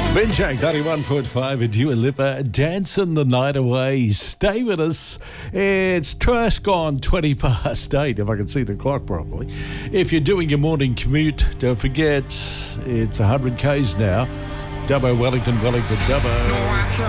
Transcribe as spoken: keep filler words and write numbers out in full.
Benchak ninety-one point five and Dua Lipa, dancing the night away. Stay with us. It's just gone twenty past eight, if I can see the clock properly. If you're doing your morning commute, don't forget it's one hundred kays now. Dubbo, Wellington, Wellington, Dubbo.